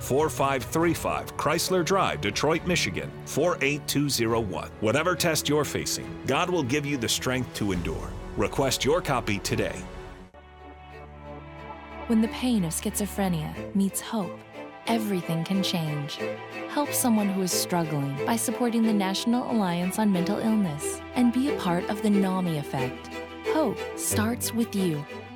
4535 Chrysler Drive, Detroit, Michigan, 48201. Whatever test you're facing, God will give you the strength to endure. Request your copy today. When the pain of schizophrenia meets hope, everything can change. Help someone who is struggling by supporting the National Alliance on Mental Illness and be a part of the NAMI effect. Hope starts with you.